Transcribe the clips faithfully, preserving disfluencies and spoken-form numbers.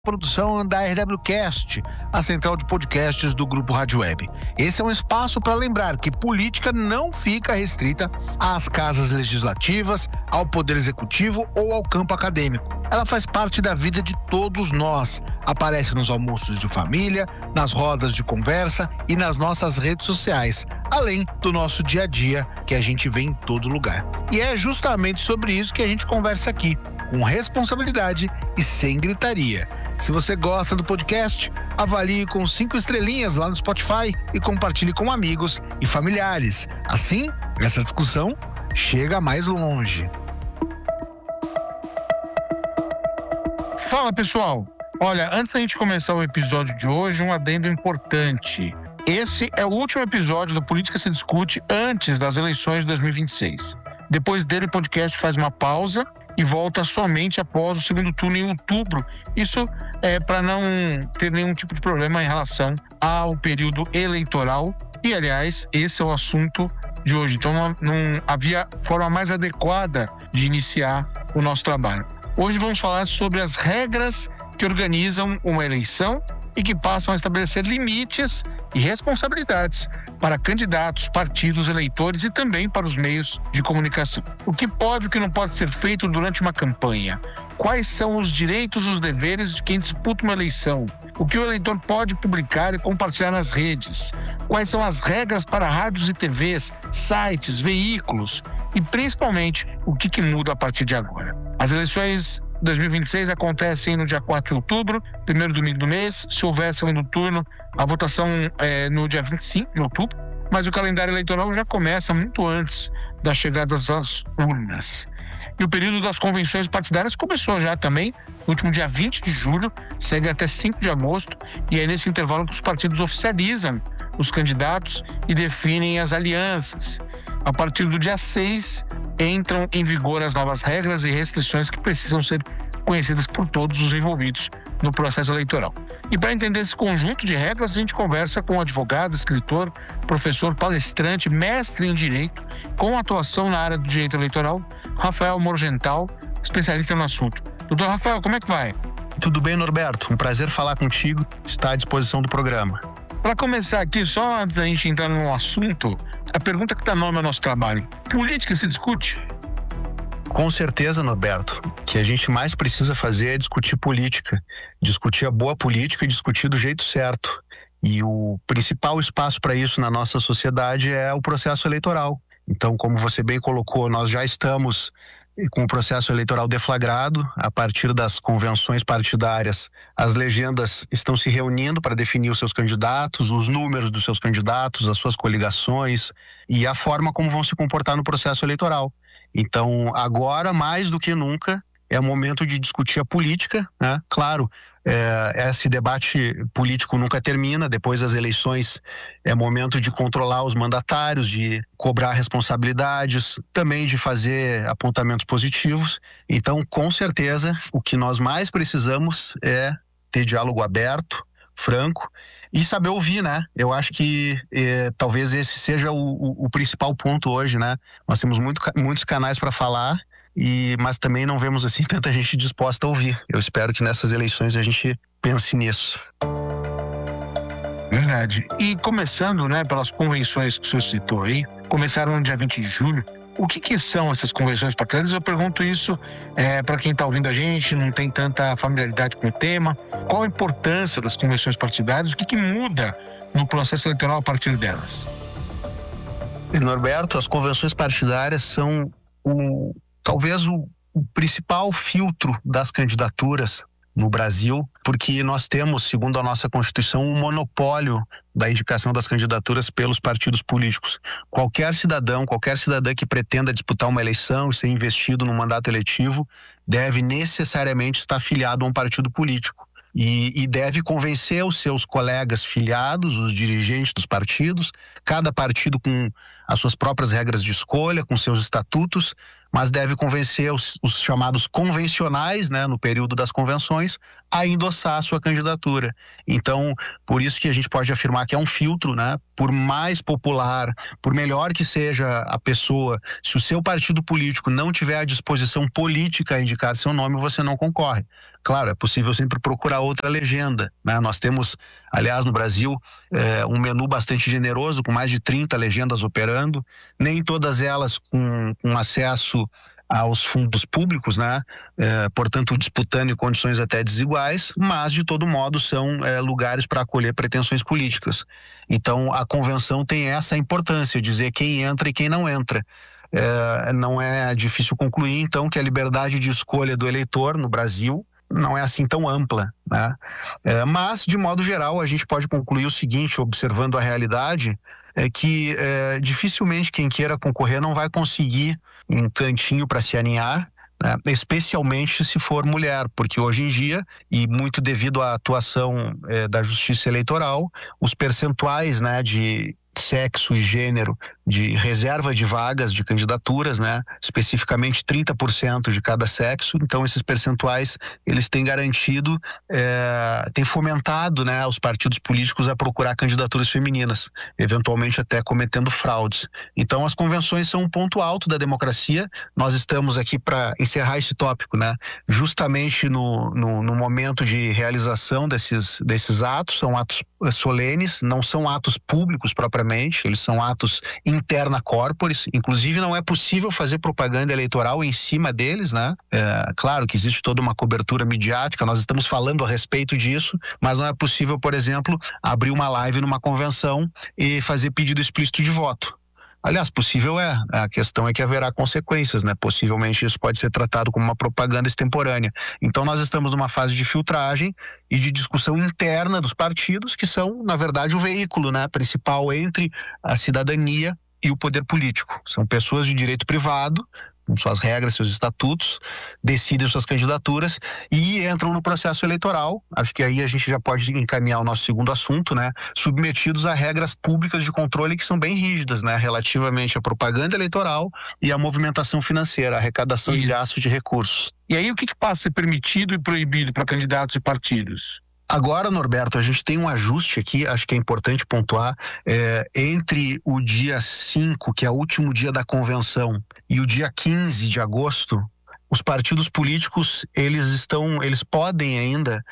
Produção da RWCast, a central de podcasts do Grupo Rádio Web. Esse é um espaço para lembrar que política não fica restrita às casas legislativas, ao poder executivo ou ao campo acadêmico. Ela faz parte da vida de todos nós, aparece nos almoços de família, nas rodas de conversa e nas nossas redes sociais, além do nosso dia a dia que a gente vê em todo lugar. E é justamente sobre isso que a gente conversa aqui, com responsabilidade e sem gritaria. Se você gosta do podcast, avalie com cinco estrelinhas lá no Spotify e compartilhe com amigos e familiares. Assim, essa discussão chega mais longe. Fala, pessoal! Olha, antes da gente começar o episódio de hoje, um adendo importante. Esse é o último episódio do Política se Discute antes das eleições de dois mil e vinte e seis. Depois dele, o podcast faz uma pausa e volta somente após o segundo turno em outubro. Isso é para não ter nenhum tipo de problema em relação ao período eleitoral. E, aliás, esse é o assunto de hoje. Então, não, não havia forma mais adequada de iniciar o nosso trabalho. Hoje vamos falar sobre as regras que organizam uma eleição e que passam a estabelecer limites e responsabilidades para candidatos, partidos, eleitores e também para os meios de comunicação. O que pode e o que não pode ser feito durante uma campanha? Quais são os direitos e os deveres de quem disputa uma eleição? O que o eleitor pode publicar e compartilhar nas redes? Quais são as regras para rádios e T Vs, sites, veículos? E, principalmente, o que, que muda a partir de agora? As eleições dois mil e vinte e seis acontecem no dia quatro de outubro, primeiro domingo do mês. Se houver segundo turno, a votação é no dia vinte e cinco de outubro, mas o calendário eleitoral já começa muito antes da chegada das urnas. E o período das convenções partidárias começou já também, no último dia vinte de julho, segue até cinco de agosto, e é nesse intervalo que os partidos oficializam os candidatos e definem as alianças. A partir do dia seis, entram em vigor as novas regras e restrições que precisam ser conhecidas por todos os envolvidos no processo eleitoral. E para entender esse conjunto de regras, a gente conversa com um advogado, escritor, professor, palestrante, mestre em Direito, com atuação na área do direito eleitoral, Rafael Morgenthal, especialista no assunto. Doutor Rafael, como é que vai? Tudo bem, Norberto? Um prazer falar contigo, está à disposição do programa. Para começar aqui, só antes da gente entrar no assunto, a pergunta que dá nome ao nosso trabalho: política se discute? Com certeza, Norberto. O que a gente mais precisa fazer é discutir política, discutir a boa política e discutir do jeito certo. E o principal espaço para isso na nossa sociedade é o processo eleitoral. Então, como você bem colocou, nós já estamos com o processo eleitoral deflagrado. A partir das convenções partidárias, as legendas estão se reunindo para definir os seus candidatos, os números dos seus candidatos, as suas coligações e a forma como vão se comportar no processo eleitoral. Então, agora, mais do que nunca, é o momento de discutir a política, né? Claro, é, esse debate político nunca termina. Depois das eleições é momento de controlar os mandatários, de cobrar responsabilidades, também de fazer apontamentos positivos. Então, com certeza, o que nós mais precisamos é ter diálogo aberto, franco e saber ouvir, né? Eu acho que eh, talvez esse seja o, o, o principal ponto hoje, né? Nós temos muito, muitos canais para falar, e, mas também não vemos assim tanta gente disposta a ouvir. Eu espero que nessas eleições a gente pense nisso. Verdade. E começando, né, pelas convenções que o senhor citou aí, começaram no dia vinte de julho. O que, que são essas convenções partidárias? Eu pergunto isso é, para quem está ouvindo a gente, não tem tanta familiaridade com o tema. Qual a importância das convenções partidárias? O que, que muda no processo eleitoral a partir delas? Norberto, as convenções partidárias são o, talvez o, o principal filtro das candidaturas no Brasil, porque nós temos, segundo a nossa Constituição, um monopólio da indicação das candidaturas pelos partidos políticos. Qualquer cidadão, qualquer cidadã que pretenda disputar uma eleição e ser investido no mandato eletivo deve necessariamente estar filiado a um partido político. E, e deve convencer os seus colegas filiados, os dirigentes dos partidos, cada partido com as suas próprias regras de escolha, com seus estatutos, mas deve convencer os, os chamados convencionais, né, no período das convenções, a endossar a sua candidatura. Então, por isso que a gente pode afirmar que é um filtro, né? Por mais popular, por melhor que seja a pessoa, se o seu partido político não tiver a disposição política a indicar seu nome, você não concorre. Claro, é possível sempre procurar outra legenda, né? Nós temos, aliás, no Brasil, é, um menu bastante generoso, com mais de trinta legendas operando, nem todas elas com, com acesso aos fundos públicos, né? É, portanto, disputando em condições até desiguais, mas, de todo modo, são é, lugares para acolher pretensões políticas. Então, a convenção tem essa importância, dizer quem entra e quem não entra. É, não é difícil concluir, então, que a liberdade de escolha do eleitor no Brasil não é assim tão ampla, né? É, mas, de modo geral, a gente pode concluir o seguinte, observando a realidade, é que é, dificilmente quem queira concorrer não vai conseguir um cantinho para se aninhar, né? Especialmente se for mulher, porque hoje em dia, e muito devido à atuação é, da Justiça Eleitoral, os percentuais, né, de sexo e gênero de reserva de vagas de candidaturas, né, especificamente trinta por cento de cada sexo. Então, esses percentuais, eles têm garantido, é, têm fomentado, né, os partidos políticos a procurar candidaturas femininas, eventualmente até cometendo fraudes. Então, as convenções são um ponto alto da democracia. Nós estamos aqui para encerrar esse tópico, né, justamente no, no, no momento de realização desses, desses atos. São atos solenes, não são atos públicos propriamente, eles são atos interna corporis, inclusive não é possível fazer propaganda eleitoral em cima deles, né? É, claro que existe toda uma cobertura midiática, nós estamos falando a respeito disso, mas não é possível, por exemplo, abrir uma live numa convenção e fazer pedido explícito de voto. Aliás, possível é, a questão é que haverá consequências, né? Possivelmente isso pode ser tratado como uma propaganda extemporânea. Então nós estamos numa fase de filtragem e de discussão interna dos partidos, que são, na verdade, o veículo, né, principal entre a cidadania e o poder político. São pessoas de direito privado, com suas regras, seus estatutos, decidem suas candidaturas e entram no processo eleitoral. Acho que aí a gente já pode encaminhar o nosso segundo assunto, né? Submetidos a regras públicas de controle que são bem rígidas, né? Relativamente à propaganda eleitoral e à movimentação financeira, à arrecadação de gastos de recursos. E aí o que, que passa a ser permitido e proibido para candidatos e partidos? Agora, Norberto, a gente tem um ajuste aqui, acho que é importante pontuar, é, entre o dia cinco, que é o último dia da convenção, e o dia quinze de agosto, os partidos políticos, eles estão, eles podem ainda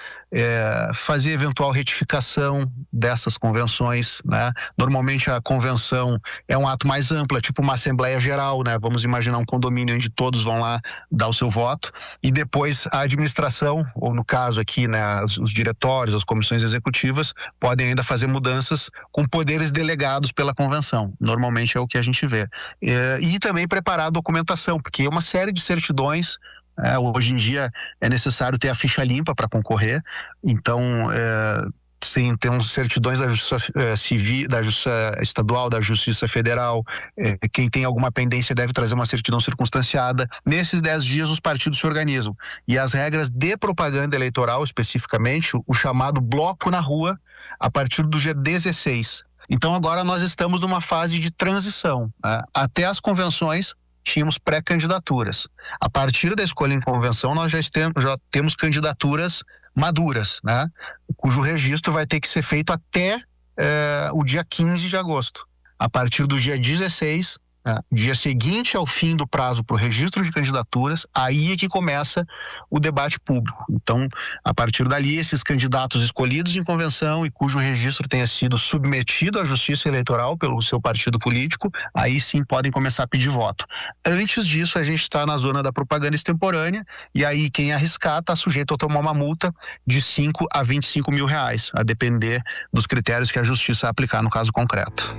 é, fazer eventual retificação dessas convenções, né? Normalmente a convenção é um ato mais amplo, é tipo uma assembleia geral, né? Vamos imaginar um condomínio onde todos vão lá dar o seu voto e depois a administração, ou no caso aqui, né, os, os diretórios, as comissões executivas, podem ainda fazer mudanças com poderes delegados pela convenção. Normalmente é o que a gente vê. É, e também preparar a documentação, porque é uma série de certidões. É, hoje em dia é necessário ter a ficha limpa para concorrer, então é, sim, tem uns certidões da Justiça é, Civil, da Justiça Estadual, da Justiça Federal. É, quem tem alguma pendência deve trazer uma certidão circunstanciada. Nesses dez dias os partidos se organizam e as regras de propaganda eleitoral, especificamente o chamado bloco na rua, a partir do dia dezesseis. Então agora nós estamos numa fase de transição, né? Até as convenções tínhamos pré-candidaturas. A partir da escolha em convenção, nós já temos, já temos candidaturas maduras, né? Cujo registro vai ter que ser feito até eh, o dia quinze de agosto. A partir do dia dezesseis, né, dia seguinte ao fim do prazo para o registro de candidaturas, aí é que começa o debate público. Então, a partir dali, esses candidatos escolhidos em convenção e cujo registro tenha sido submetido à Justiça Eleitoral pelo seu partido político, aí sim podem começar a pedir voto. Antes disso, a gente está na zona da propaganda extemporânea e aí quem arriscar está sujeito a tomar uma multa de cinco a vinte e cinco mil reais, a depender dos critérios que a Justiça aplicar no caso concreto.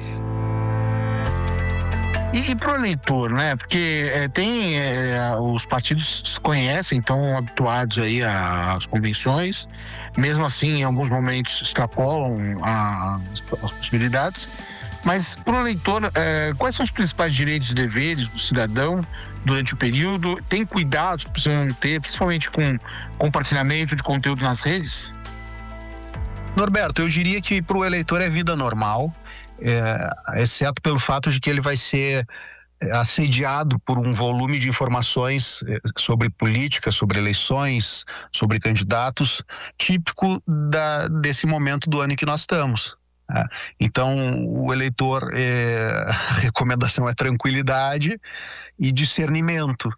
E, e para o eleitor, né? Porque é, tem é, os partidos se conhecem, estão habituados aí às convenções, mesmo assim, em alguns momentos extrapolam a, as possibilidades. Mas para o eleitor, é, quais são os principais direitos e deveres do cidadão durante o período? Tem cuidados que precisam ter, principalmente com compartilhamento de conteúdo nas redes? Norberto, eu diria que para o eleitor é vida normal. É, exceto pelo fato de que ele vai ser assediado por um volume de informações sobre política, sobre eleições, sobre candidatos, típico da, desse momento do ano em que nós estamos. Né? Então, o eleitor, é, a recomendação é tranquilidade e discernimento.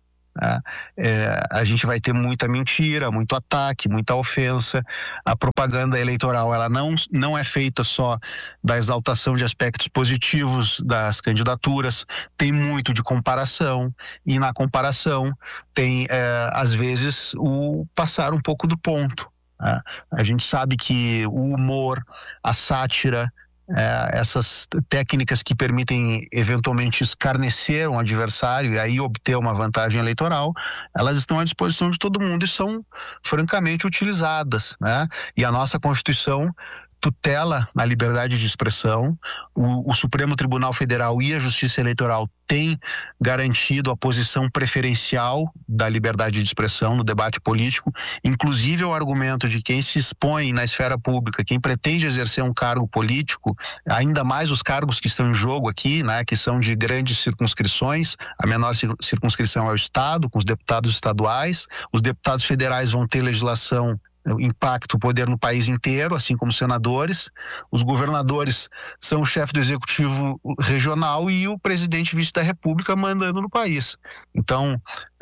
É, a gente vai ter muita mentira, muito ataque, muita ofensa. A propaganda eleitoral, ela não, não é feita só da exaltação de aspectos positivos das candidaturas, tem muito de comparação, e na comparação tem, é, às vezes, o passar um pouco do ponto. É, a gente sabe que o humor, a sátira, É, essas técnicas que permitem eventualmente escarnecer um adversário e aí obter uma vantagem eleitoral, elas estão à disposição de todo mundo e são francamente utilizadas, né? E a nossa Constituição tutela a liberdade de expressão. O, o Supremo Tribunal Federal e a Justiça Eleitoral têm garantido a posição preferencial da liberdade de expressão no debate político, inclusive o argumento de quem se expõe na esfera pública, quem pretende exercer um cargo político, ainda mais os cargos que estão em jogo aqui, né, que são de grandes circunscrições. A menor circunscrição é o Estado, com os deputados estaduais. Os deputados federais vão ter legislação, impacto, poder no país inteiro, assim como senadores. Os governadores são o chefe do executivo regional e o presidente vice da república mandando no país. Então,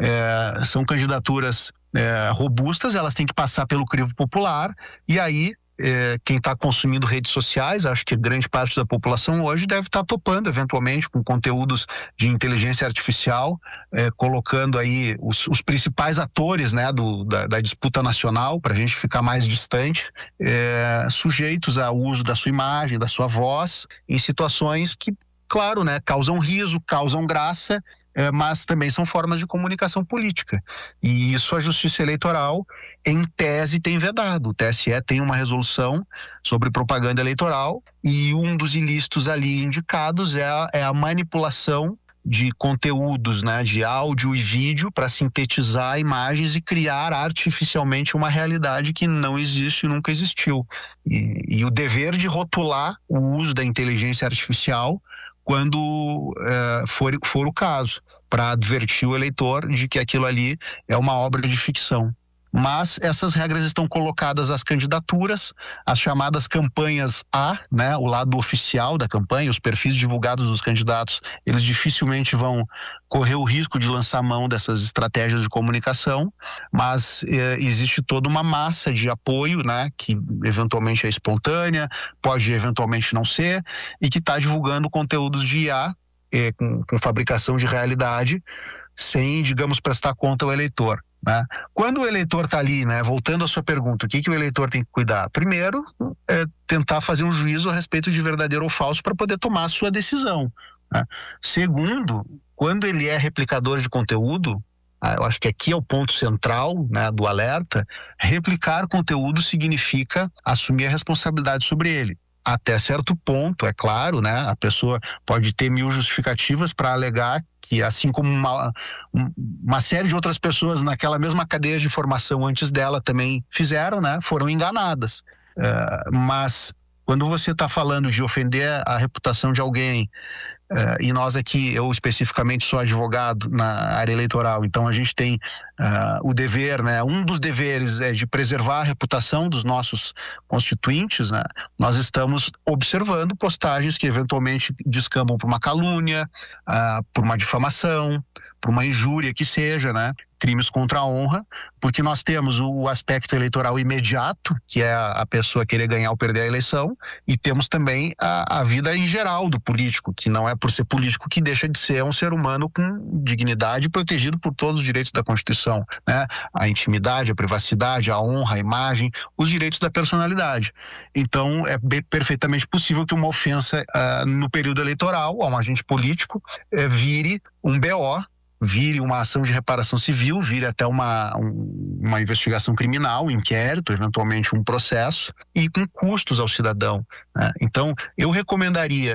é, são candidaturas é, robustas, elas têm que passar pelo crivo popular, e aí É, quem está consumindo redes sociais, acho que grande parte da população hoje deve estar tá topando eventualmente com conteúdos de inteligência artificial, é, colocando aí os, os principais atores, né, do, da, da disputa nacional, para a gente ficar mais distante, é, sujeitos ao uso da sua imagem, da sua voz, em situações que, claro, né, causam riso, causam graça, É, mas também são formas de comunicação política. E isso a Justiça Eleitoral, em tese, tem vedado. O T S E tem uma resolução sobre propaganda eleitoral e um dos ilícitos ali indicados é a, é a manipulação de conteúdos, né, de áudio e vídeo para sintetizar imagens e criar artificialmente uma realidade que não existe e nunca existiu. E, e o dever de rotular o uso da inteligência artificial quando é, for, for o caso, para advertir o eleitor de que aquilo ali é uma obra de ficção. Mas essas regras estão colocadas às candidaturas, as chamadas campanhas A, né, o lado oficial da campanha, os perfis divulgados dos candidatos, eles dificilmente vão correr o risco de lançar mão dessas estratégias de comunicação, mas eh, existe toda uma massa de apoio, né, que eventualmente é espontânea, pode eventualmente não ser, e que está divulgando conteúdos de I A eh, com, com fabricação de realidade, sem, digamos, prestar conta ao eleitor. Né? Quando o eleitor está ali, né, voltando à sua pergunta, o que, que o eleitor tem que cuidar? Primeiro, é tentar fazer um juízo a respeito de verdadeiro ou falso para poder tomar a sua decisão. Né? Segundo, quando ele é replicador de conteúdo, eu acho que aqui é o ponto central, né, do alerta, replicar conteúdo significa assumir a responsabilidade sobre ele. Até certo ponto, é claro, né? A pessoa pode ter mil justificativas para alegar que, assim como uma, uma série de outras pessoas naquela mesma cadeia de informação antes dela também fizeram, né? Foram enganadas. Uh, mas quando você está falando de ofender a reputação de alguém, Uh, e nós aqui, eu especificamente sou advogado na área eleitoral, então a gente tem uh, o dever, né? Um dos deveres é de preservar a reputação dos nossos constituintes, né? Nós estamos observando postagens que eventualmente descambam por uma calúnia, uh, por uma difamação, por uma injúria que seja, né? Crimes contra a honra, porque nós temos o aspecto eleitoral imediato, que é a pessoa querer ganhar ou perder a eleição, e temos também a, a vida em geral do político, que não é por ser político que deixa de ser um ser humano com dignidade, protegido por todos os direitos da Constituição, né? A intimidade, a privacidade, a honra, a imagem, os direitos da personalidade. Então, é bem, perfeitamente possível que uma ofensa uh, no período eleitoral a um agente político uh, vire um B O, vire uma ação de reparação civil, vire até uma, um, uma investigação criminal, um inquérito, eventualmente um processo, e com custos ao cidadão. Né? Então, eu recomendaria,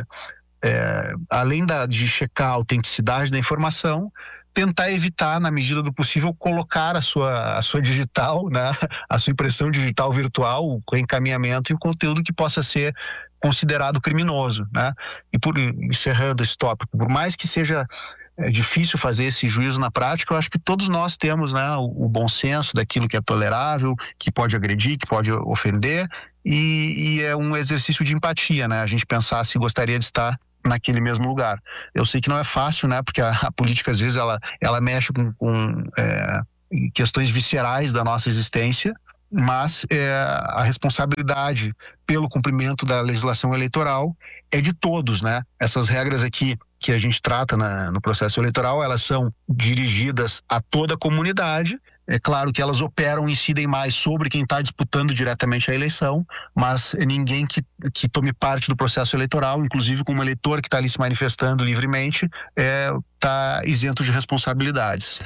é, além da, de checar a autenticidade da informação, tentar evitar, na medida do possível, colocar a sua, a sua digital, né? A sua impressão digital virtual, o encaminhamento e o conteúdo que possa ser considerado criminoso. Né? E por, encerrando esse tópico, por mais que seja é difícil fazer esse juízo na prática. Eu acho que todos nós temos, né, o, o bom senso daquilo que é tolerável, que pode agredir, que pode ofender, e, e é um exercício de empatia, né? A gente pensar se gostaria de estar naquele mesmo lugar. Eu sei que não é fácil, né? Porque a, a política, às vezes, ela, ela mexe com, com é, questões viscerais da nossa existência, mas é, a responsabilidade pelo cumprimento da legislação eleitoral é de todos, né? Essas regras aqui que a gente trata na, no processo eleitoral, elas são dirigidas a toda a comunidade. É claro que elas operam e incidem mais sobre quem está disputando diretamente a eleição, mas ninguém que, que tome parte do processo eleitoral, inclusive como eleitor que está ali se manifestando livremente, está é, isento de responsabilidades.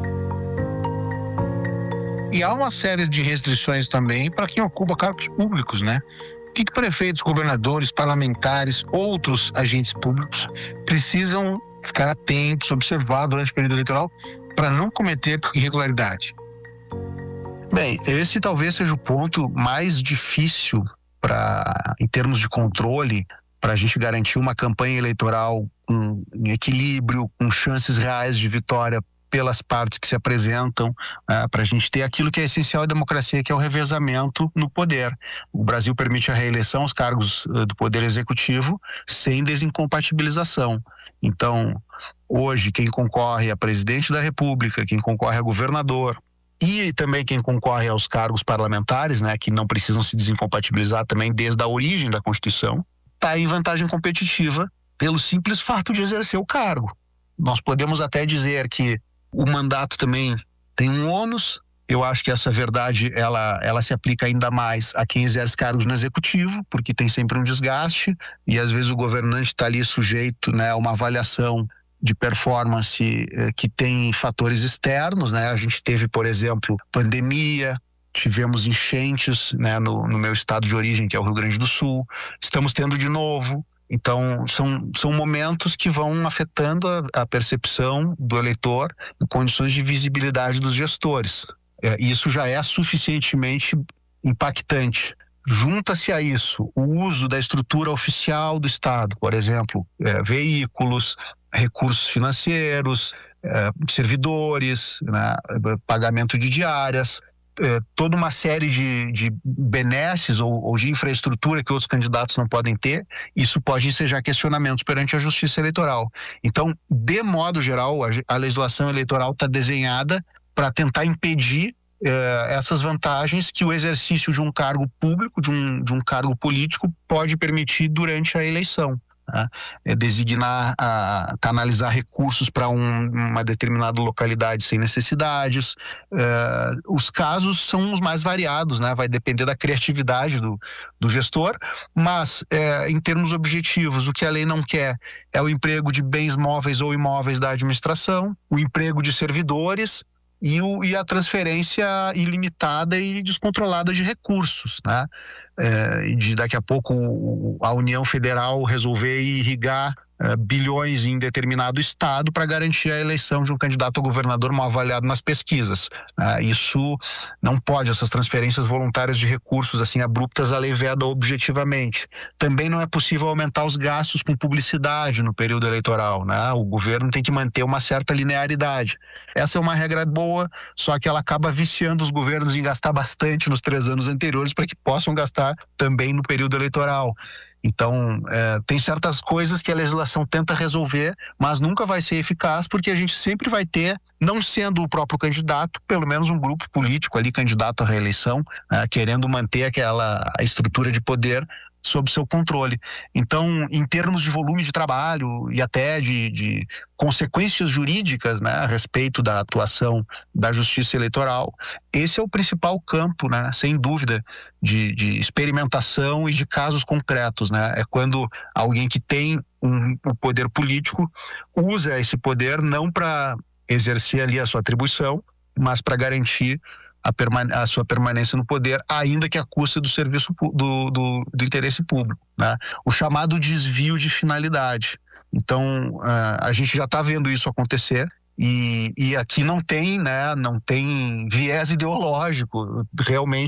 E há uma série de restrições também para quem ocupa cargos públicos, né? O que, que prefeitos, governadores, parlamentares, outros agentes públicos precisam ficar atentos, observar durante o período eleitoral para não cometer irregularidade? Bem, esse talvez seja o ponto mais difícil para, em termos de controle, para a gente garantir uma campanha eleitoral com, em equilíbrio, com chances reais de vitória pelas partes que se apresentam, né, para a gente ter aquilo que é essencial à democracia, que é o revezamento no poder. O Brasil permite a reeleição aos cargos uh, do Poder Executivo sem desincompatibilização. Então, hoje, quem concorre a presidente da República, quem concorre a governador e também quem concorre aos cargos parlamentares, né, que não precisam se desincompatibilizar também desde a origem da Constituição, está em vantagem competitiva pelo simples fato de exercer o cargo. Nós podemos até dizer que o mandato também tem um ônus. Eu acho que essa verdade ela, ela se aplica ainda mais a quem exerce cargos no executivo, porque tem sempre um desgaste e às vezes o governante está ali sujeito, né, a uma avaliação de performance eh, que tem fatores externos, né? A gente teve, por exemplo, pandemia, tivemos enchentes, né, no, no meu estado de origem, que é o Rio Grande do Sul, estamos tendo de novo. Então, são, são momentos que vão afetando a, a percepção do eleitor em condições de visibilidade dos gestores. É, isso já é suficientemente impactante. Junta-se a isso o uso da estrutura oficial do Estado, por exemplo, é, veículos, recursos financeiros, é, servidores, né, pagamento de diárias, é, toda uma série de, de benesses ou, ou de infraestrutura que outros candidatos não podem ter. Isso pode ensejar questionamentos perante a Justiça Eleitoral. Então, de modo geral, a, a legislação eleitoral está desenhada para tentar impedir eh, essas vantagens que o exercício de um cargo público, de um, de um cargo político, pode permitir durante a eleição. Né? É designar, a, canalizar recursos para um, uma determinada localidade sem necessidades. É, os casos são os mais variados, né? Vai depender da criatividade do, do gestor, mas é, em termos objetivos, o que a lei não quer é o emprego de bens móveis ou imóveis da administração, o emprego de servidores e, o, e a transferência ilimitada e descontrolada de recursos, né? É, de daqui a pouco a União Federal resolver irrigar é, bilhões em determinado estado para garantir a eleição de um candidato a governador mal avaliado nas pesquisas. É, isso não pode, essas transferências voluntárias de recursos assim abruptas, a lei veda objetivamente. Também não é possível aumentar os gastos com publicidade no período eleitoral, né? O governo tem que manter uma certa linearidade. Essa é uma regra boa, só que ela acaba viciando os governos em gastar bastante nos três anos anteriores para que possam gastar também no período eleitoral. Então, é, tem certas coisas que a legislação tenta resolver, mas nunca vai ser eficaz, porque a gente sempre vai ter, não sendo o próprio candidato, pelo menos um grupo político ali, candidato à reeleição, é, querendo manter aquela a estrutura de poder sob seu controle. Então, em termos de volume de trabalho e até de, de consequências jurídicas, né, a respeito da atuação da Justiça Eleitoral, esse é o principal campo, né, sem dúvida, de, de experimentação e de casos concretos, né? É quando alguém que tem um, um poder político usa esse poder não para exercer ali a sua atribuição, mas para garantir A, permane- a sua permanência no poder, ainda que à custa do serviço do, do, do interesse público, né? O chamado desvio de finalidade. Então, uh, a gente já está vendo isso acontecer e, e aqui não tem, né, não tem viés ideológico. Realmente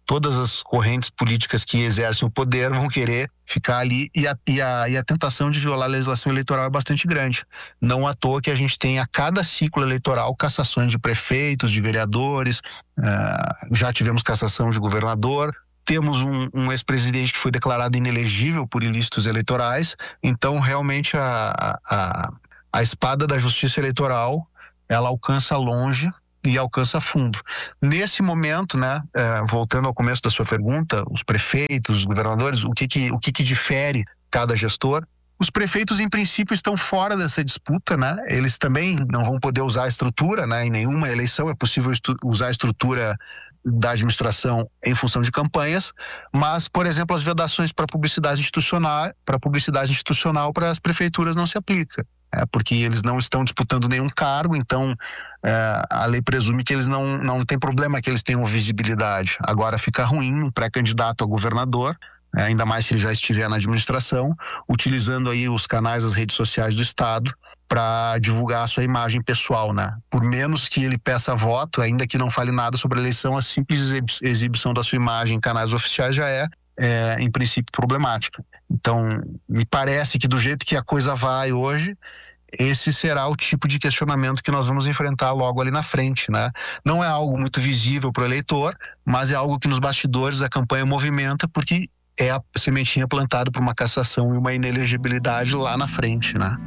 todas as correntes políticas que exercem o poder vão querer ficar ali e a, e a, e a tentação de violar a legislação eleitoral é bastante grande. Não à toa que a gente tem a cada ciclo eleitoral cassações de prefeitos, de vereadores, uh, já tivemos cassação de governador, temos um, um ex-presidente que foi declarado inelegível por ilícitos eleitorais, então realmente a, a, a espada da justiça eleitoral, ela alcança longe e alcança fundo. Nesse momento, né, é, voltando ao começo da sua pergunta, os prefeitos, os governadores, o que que, o que que difere cada gestor? Os prefeitos, em princípio, estão fora dessa disputa, né? Eles também não vão poder usar a estrutura, né? Em nenhuma eleição é possível usar a estrutura da administração em função de campanhas, mas, por exemplo, as vedações para publicidade institucional, para publicidade institucional para as prefeituras não se aplica. É, porque eles não estão disputando nenhum cargo, então é, a lei presume que eles não, não tem problema que eles tenham visibilidade. Agora fica ruim um pré-candidato a governador, é, ainda mais se ele já estiver na administração, utilizando aí os canais, as redes sociais do Estado para divulgar a sua imagem pessoal, né? Por menos que ele peça voto, ainda que não fale nada sobre a eleição, a simples exibição da sua imagem em canais oficiais já é É, em princípio, problemática. Então, me parece que do jeito que a coisa vai hoje, esse será o tipo de questionamento que nós vamos enfrentar logo ali na frente, né? Não é algo muito visível para o eleitor, mas é algo que nos bastidores a campanha movimenta, porque é a sementinha plantada por uma cassação e uma inelegibilidade lá na frente, né?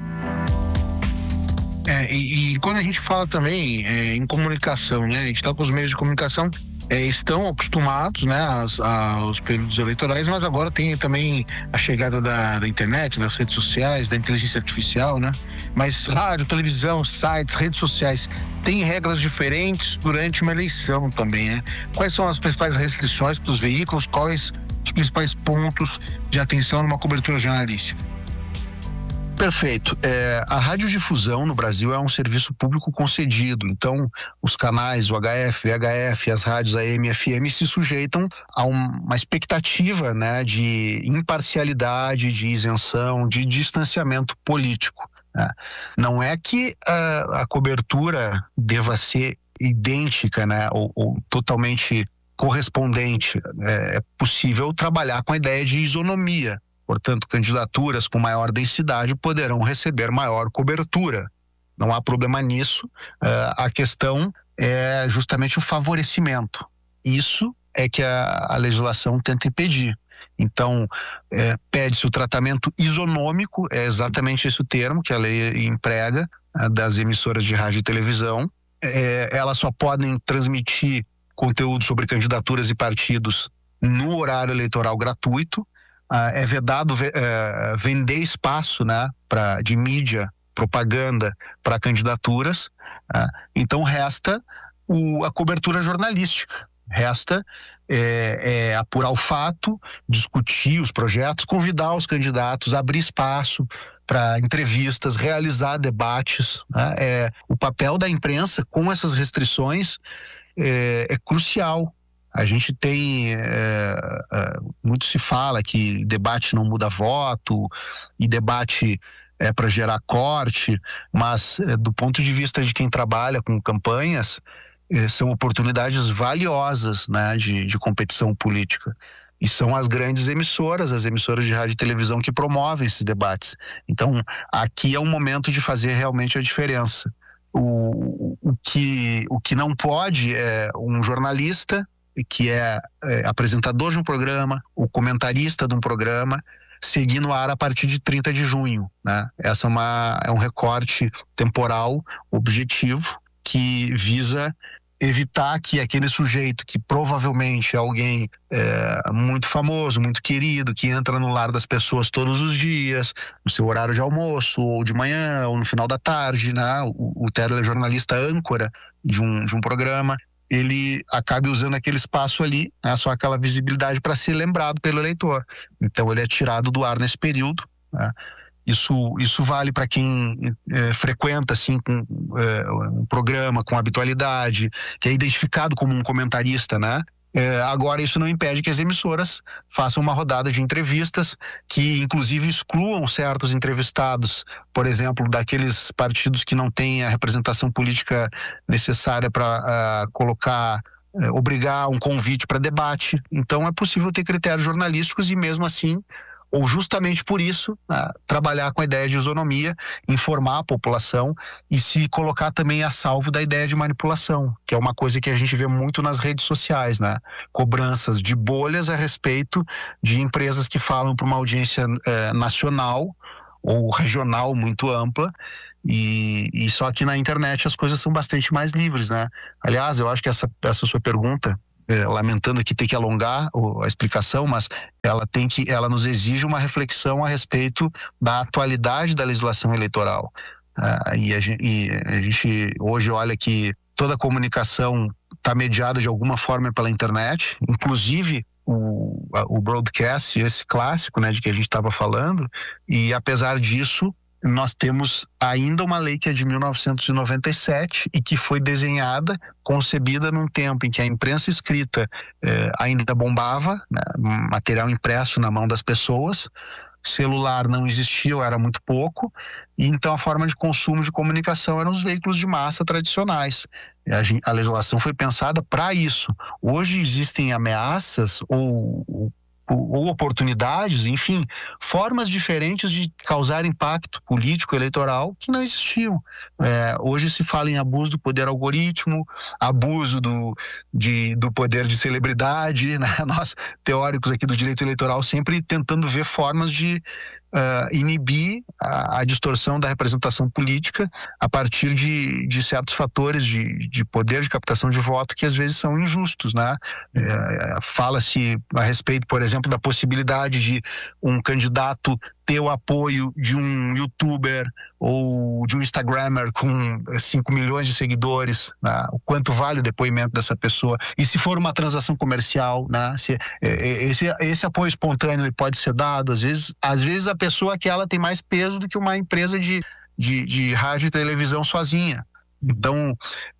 É, e, e quando a gente fala também é, em comunicação, né? A gente está com os meios de comunicação É, estão acostumados, né, aos, aos períodos eleitorais, mas agora tem também a chegada da, da internet, das redes sociais, da inteligência artificial, né? Mas rádio, televisão, sites, redes sociais têm regras diferentes durante uma eleição também, né? Quais são as principais restrições para os veículos? Quais os principais pontos de atenção numa cobertura jornalística? Perfeito. É, a radiodifusão no Brasil é um serviço público concedido, então os canais, o H F, V H F, as rádios A M e F M se sujeitam a uma expectativa, né, de imparcialidade, de isenção, de distanciamento político, né? Não é que a, a cobertura deva ser idêntica, né, ou, ou totalmente correspondente. É, é possível trabalhar com a ideia de isonomia. Portanto, candidaturas com maior densidade poderão receber maior cobertura. Não há problema nisso. Uh, a questão é justamente o favorecimento. Isso é que a, a legislação tenta impedir. Então, é, pede-se o tratamento isonômico, é exatamente esse o termo que a lei emprega, uh, das emissoras de rádio e televisão. É, elas só podem transmitir conteúdo sobre candidaturas e partidos no horário eleitoral gratuito. Uh, é vedado uh, vender espaço, né, pra, de mídia, propaganda para candidaturas. Uh, então resta o, a cobertura jornalística, resta é, é, apurar o fato, discutir os projetos, convidar os candidatos, abrir espaço para entrevistas, realizar debates, né? É, o papel da imprensa com essas restrições é, é crucial. A gente tem, é, é, muito se fala que debate não muda voto e debate é para gerar corte, mas é, do ponto de vista de quem trabalha com campanhas, é, são oportunidades valiosas, né, de, de competição política. E são as grandes emissoras, as emissoras de rádio e televisão que promovem esses debates. Então, aqui é um momento de fazer realmente a diferença. O, o, que, o que não pode é um jornalista que é, é apresentador de um programa, o comentarista de um programa, seguir no ar a partir de trinta de junho, né? Essa é, uma, é um recorte temporal objetivo que visa evitar que aquele sujeito que provavelmente é alguém é, muito famoso, muito querido, que entra no lar das pessoas todos os dias, no seu horário de almoço, ou de manhã, ou no final da tarde, né? O, o telejornalista âncora de um, de um programa, ele acabe usando aquele espaço ali, né, só aquela visibilidade para ser lembrado pelo eleitor. Então ele é tirado do ar nesse período, né? Isso, isso vale para quem é, frequenta assim, com, é, um programa com habitualidade, que é identificado como um comentarista, né? É, agora isso não impede que as emissoras façam uma rodada de entrevistas que inclusive excluam certos entrevistados, por exemplo, daqueles partidos que não têm a representação política necessária para uh, colocar é, obrigar um convite para debate. Então é possível ter critérios jornalísticos e mesmo assim, ou justamente por isso, né, trabalhar com a ideia de isonomia, informar a população e se colocar também a salvo da ideia de manipulação, que é uma coisa que a gente vê muito nas redes sociais, né? Cobranças de bolhas a respeito de empresas que falam para uma audiência eh, nacional ou regional muito ampla. E, e só que na internet as coisas são bastante mais livres, né? Aliás, eu acho que essa, essa sua pergunta, É, lamentando aqui ter que alongar o, a explicação, mas ela tem que, ela nos exige uma reflexão a respeito da atualidade da legislação eleitoral. Ah, e, a gente, e a gente hoje olha que toda a comunicação está mediada de alguma forma pela internet, inclusive o, a, o broadcast, esse clássico, né, de que a gente estava falando, e apesar disso, nós temos ainda uma lei que é de mil novecentos e noventa e sete e que foi desenhada, concebida num tempo em que a imprensa escrita eh, ainda bombava, né, material impresso na mão das pessoas, celular não existia ou era muito pouco, e então a forma de consumo de comunicação eram os veículos de massa tradicionais. A, a legislação foi pensada para isso. Hoje existem ameaças ou, ou ou oportunidades, enfim, formas diferentes de causar impacto político, eleitoral, que não existiam. É, hoje se fala em abuso do poder algoritmo, abuso do, de, do poder de celebridade, né? Nós, teóricos aqui do direito eleitoral, sempre tentando ver formas de Uh, inibir a, a distorção da representação política a partir de, de certos fatores de, de poder de captação de voto que às vezes são injustos, né? É, fala-se a respeito, por exemplo, da possibilidade de um candidato ter o apoio de um youtuber ou de um instagrammer com cinco milhões de seguidores, né? O quanto vale o depoimento dessa pessoa, e se for uma transação comercial, né? Se, esse, esse apoio espontâneo ele pode ser dado, às vezes, às vezes a pessoa que ela tem mais peso do que uma empresa de, de, de rádio e televisão sozinha. Então,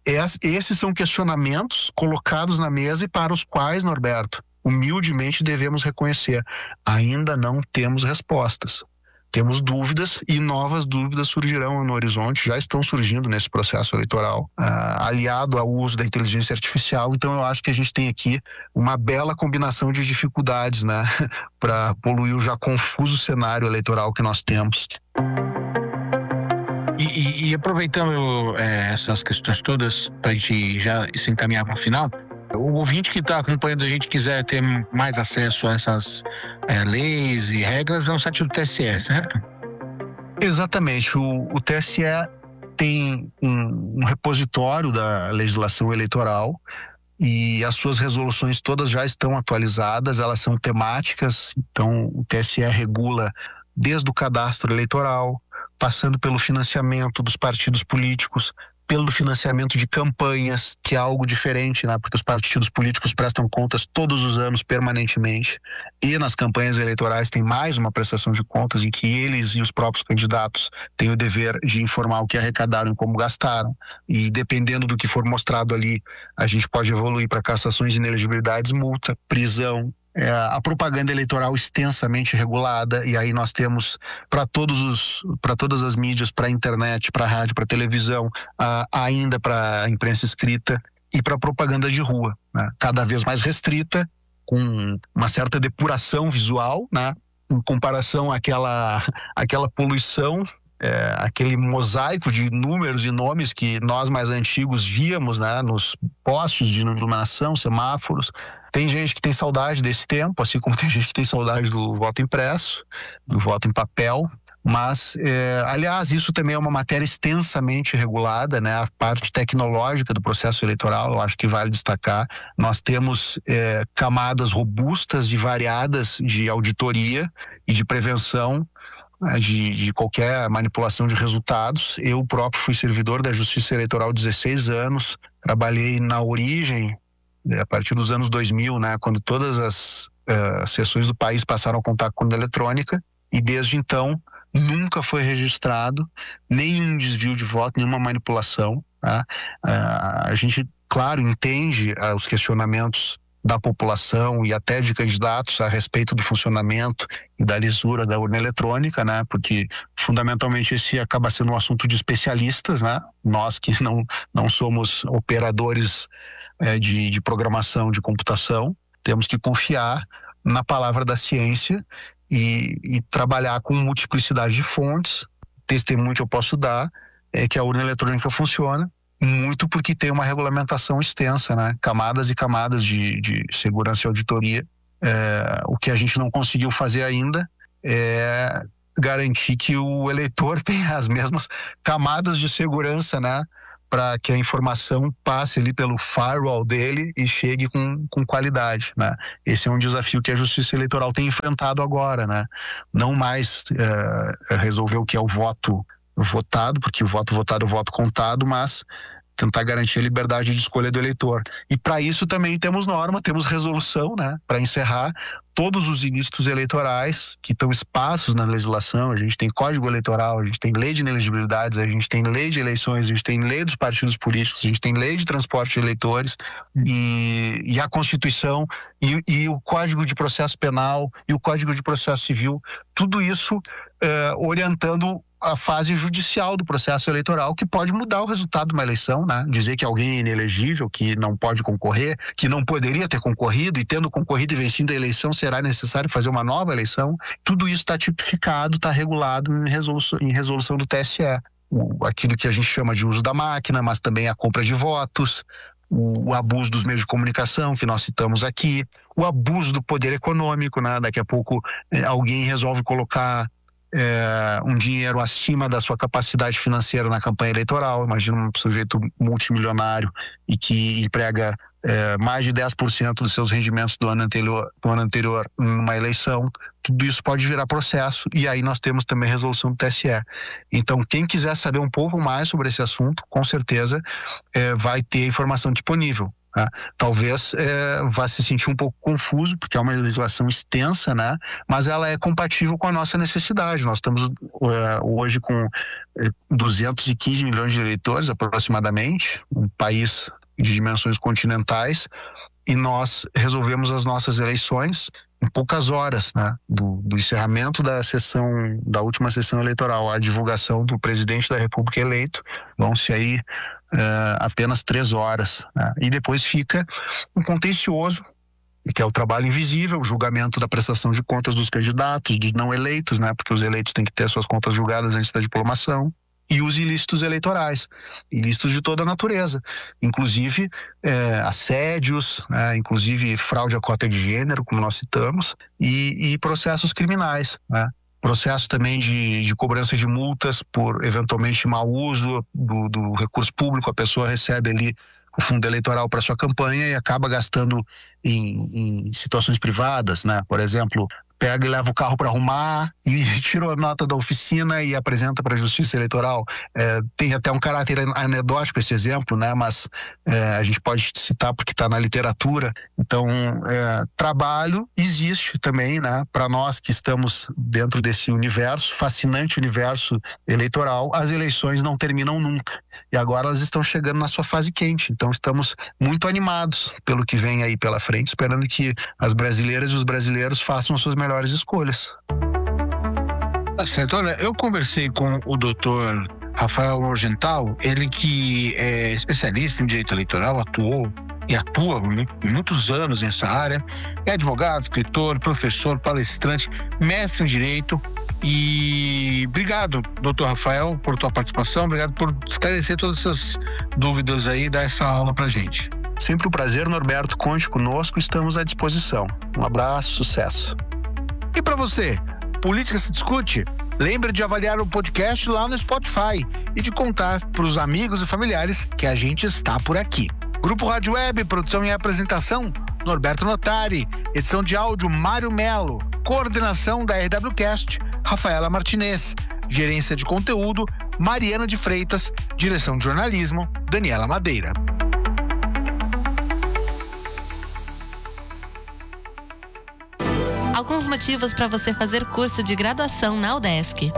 esses são questionamentos colocados na mesa e para os quais, Norberto, humildemente devemos reconhecer, ainda não temos respostas. Temos dúvidas e novas dúvidas surgirão no horizonte, já estão surgindo nesse processo eleitoral, ah, aliado ao uso da inteligência artificial. Então eu acho que a gente tem aqui uma bela combinação de dificuldades, né, para poluir o já confuso cenário eleitoral que nós temos. E, e, e aproveitando é, essas questões todas, para a gente já se encaminhar para o final, o ouvinte que está acompanhando a gente quiser ter mais acesso a essas é, leis e regras, é no site do T S E, certo? Exatamente. O, o T S E tem um, um repositório da legislação eleitoral e as suas resoluções todas já estão atualizadas, elas são temáticas, então o T S E regula desde o cadastro eleitoral, passando pelo financiamento dos partidos políticos, pelo financiamento de campanhas, que é algo diferente, né? Porque os partidos políticos prestam contas todos os anos, permanentemente, e nas campanhas eleitorais tem mais uma prestação de contas em que eles e os próprios candidatos têm o dever de informar o que arrecadaram e como gastaram, e dependendo do que for mostrado ali, a gente pode evoluir para cassações de inelegibilidades, multa, prisão. É, a propaganda eleitoral extensamente regulada, e aí nós temos para todos os para todas as mídias, para a internet, para a rádio, para a televisão, a, ainda para a imprensa escrita e para a propaganda de rua, né? Cada vez mais restrita, com uma certa depuração visual, né? Em comparação àquela, àquela poluição, é, aquele mosaico de números e nomes que nós mais antigos víamos, né? Nos postes de iluminação, semáforos. Tem gente que tem saudade desse tempo, assim como tem gente que tem saudade do voto impresso, do voto em papel. Mas, é, aliás, isso também é uma matéria extensamente regulada, né? A parte tecnológica do processo eleitoral, eu acho que vale destacar. Nós temos é, camadas robustas e variadas de auditoria e de prevenção De, de qualquer manipulação de resultados. Eu próprio fui servidor da Justiça Eleitoral há dezesseis anos, trabalhei na origem, a partir dos anos dois mil, né, quando todas as uh, sessões do país passaram a contar com urna eletrônica, e desde então nunca foi registrado nenhum desvio de voto, nenhuma manipulação, tá? Uh, a gente, claro, entende uh, os questionamentos da população e até de candidatos a respeito do funcionamento e da lisura da urna eletrônica, né? Porque fundamentalmente esse acaba sendo um assunto de especialistas, né? Nós que não, não somos operadores é, de, de programação de computação. Temos que confiar na palavra da ciência e, e trabalhar com multiplicidade de fontes. Testemunho que eu posso dar é que a urna eletrônica funciona, muito porque tem uma regulamentação extensa, né? Camadas e camadas de, de segurança e auditoria. É, o que a gente não conseguiu fazer ainda é garantir que o eleitor tenha as mesmas camadas de segurança, né? Para que a informação passe ali pelo firewall dele e chegue com, com qualidade, né? Esse é um desafio que a Justiça Eleitoral tem enfrentado agora, né? Não mais é, resolver o que é o voto votado, porque o voto votado é o voto contado, mas tentar garantir a liberdade de escolha do eleitor. E para isso também temos norma, temos resolução, né? Para encerrar todos os ilícitos eleitorais que estão esparsos na legislação. A gente tem Código Eleitoral, a gente tem Lei de Inelegibilidades, a gente tem Lei de Eleições, a gente tem Lei dos Partidos Políticos, a gente tem Lei de Transporte de Eleitores e, e a Constituição e, e o Código de Processo Penal e o Código de Processo Civil. Tudo isso uh, orientando a fase judicial do processo eleitoral, que pode mudar o resultado de uma eleição, né? Dizer que alguém é inelegível, que não pode concorrer, que não poderia ter concorrido, e tendo concorrido e vencido a eleição, será necessário fazer uma nova eleição. Tudo isso está tipificado, está regulado em resolução, em resolução do T S E. O, aquilo que a gente chama de uso da máquina, mas também a compra de votos, o, o abuso dos meios de comunicação, que nós citamos aqui, o abuso do poder econômico, né? Daqui a pouco eh, alguém resolve colocar É, um dinheiro acima da sua capacidade financeira na campanha eleitoral. Imagina um sujeito multimilionário e que emprega é, mais de dez por cento dos seus rendimentos do ano anterior, do ano anterior numa eleição. Tudo isso pode virar processo, e aí nós temos também a resolução do T S E. Então, quem quiser saber um pouco mais sobre esse assunto, com certeza é, vai ter informação disponível. Né? Talvez é, vá se sentir um pouco confuso, porque é uma legislação extensa, né? Mas ela é compatível com a nossa necessidade. Nós estamos é, hoje com duzentos e quinze milhões de eleitores, aproximadamente, um país de dimensões continentais, e nós resolvemos as nossas eleições em poucas horas, né? Do, do encerramento da sessão, da última sessão eleitoral, à divulgação do presidente da República eleito. Vão-se aí Uh, apenas três horas, né? E depois fica um contencioso, que é o trabalho invisível, o julgamento da prestação de contas dos candidatos, dos não eleitos, né? Porque os eleitos têm que ter suas contas julgadas antes da diplomação, e os ilícitos eleitorais, ilícitos de toda a natureza, inclusive é, assédios, né? Inclusive fraude à cota de gênero, como nós citamos, e, e processos criminais, né? Processo também de, de cobrança de multas por eventualmente mau uso do, do recurso público. A pessoa recebe ali o fundo eleitoral para sua campanha e acaba gastando em, em situações privadas, né? Por exemplo, pega e leva o carro para arrumar e tira a nota da oficina e apresenta para a Justiça Eleitoral. É, tem até um caráter anedótico esse exemplo, né? Mas é, a gente pode citar porque está na literatura. Então, é, trabalho existe também, né? Para nós que estamos dentro desse universo, fascinante universo eleitoral, as eleições não terminam nunca. E agora elas estão chegando na sua fase quente. Então, estamos muito animados pelo que vem aí pela frente, esperando que as brasileiras e os brasileiros façam as suas melhores escolhas. Tá certo. Olha, eu conversei com o doutor Rafael Morgenthau, ele que é especialista em direito eleitoral, atuou e atua muitos anos nessa área, é advogado, escritor, professor, palestrante, mestre em direito. E obrigado, doutor Rafael, por tua participação, obrigado por esclarecer todas essas dúvidas aí e dar essa aula pra gente. Sempre um prazer, Norberto, conte conosco, estamos à disposição. Um abraço, sucesso. E para você, Política se Discute? Lembre de avaliar o podcast lá no Spotify e de contar para os amigos e familiares que a gente está por aqui. Grupo Rádio Web, produção e apresentação, Norberto Notari. Edição de áudio, Mário Melo. Coordenação da R W Cast, Rafaela Martinez. Gerência de conteúdo, Mariana de Freitas. Direção de jornalismo, Daniela Madeira. Alguns motivos para você fazer curso de graduação na UDESC.